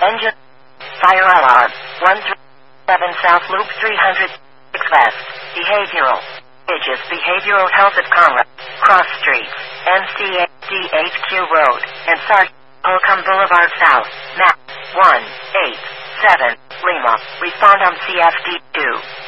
Engine. Fire alarm. 137 South Loop 306 West. Behavioral. Aegis Behavioral Health at Conrad. Cross Street. NCA DHQ Road. And Sargent Holcomb Boulevard South. Map 187 Lima. Respond on CFD2.